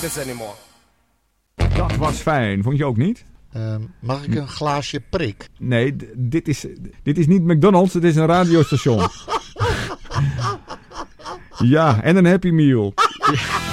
this anymore. Dat was fijn, vond je ook niet? Mag ik een glaasje prik? Nee, dit is niet McDonald's, het is een radiostation. Ja, en een Happy Meal.